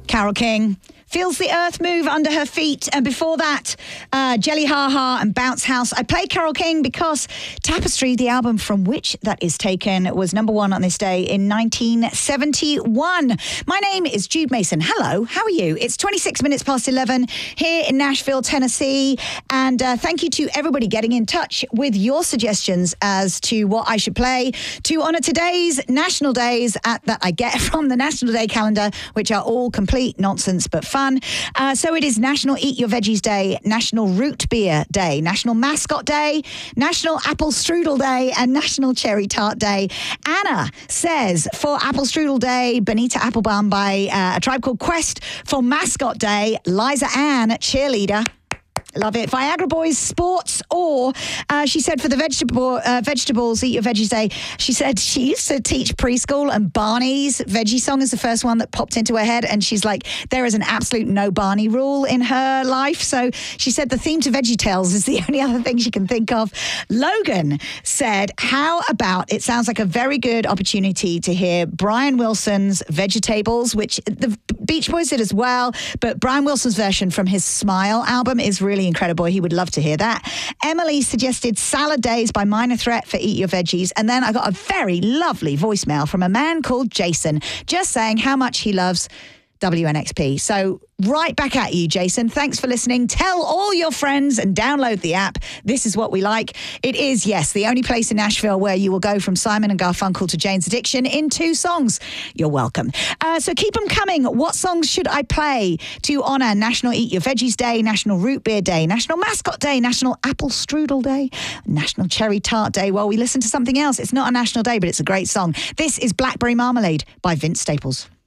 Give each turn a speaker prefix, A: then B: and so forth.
A: Carole King. Feels the earth move under her feet. And before that, Jelly Ha Ha and Bounce House. I play Carole King because Tapestry, the album from which that is taken, was number one on this day in 1971. My name is Jude Mason. Hello, how are you? It's 26 minutes past 11 here in Nashville, Tennessee. And thank you to everybody getting in touch with your suggestions as to what I should play to honour today's national days that I get from the National Day calendar, which are all complete nonsense but fun. So it is National Eat Your Veggies Day, National Root Beer Day, National Mascot Day, National Apple Strudel Day, and National Cherry Tart Day. Anna says for Apple Strudel Day, Bonita Applebaum by A Tribe Called Quest. For Mascot Day, Liza Ann, cheerleader. Love it. Viagra Boys Sports, or she said for the vegetables, Eat Your Veggies Day, she said she used to teach preschool and Barney's veggie song is the first one that popped into her head, and she's like, there is an absolute no Barney rule in her life. So she said the theme to Veggie Tales is the only other thing she can think of. Logan said, how about, it sounds like a very good opportunity to hear Brian Wilson's Vegetables, which the Beach Boys did as well, but Brian Wilson's version from his Smile album is really incredible. He would love to hear that. Emily suggested Salad Days by Minor Threat for Eat Your Veggies. And then I got a very lovely voicemail from a man called Jason, just saying how much he loves WNXP. So right back at you, Jason. Thanks for listening. Tell all your friends and download the app. This is what we like. It is, yes, the only place in Nashville where you will go from Simon and Garfunkel to Jane's Addiction in 2 songs. You're welcome. So keep them coming. What songs should I play to honour National Eat Your Veggies Day, National Root Beer Day, National Mascot Day, National Apple Strudel Day, National Cherry Tart Day? Well, we listen to something else. It's not a national day, but it's a great song. This is Blackberry Marmalade by Vince Staples.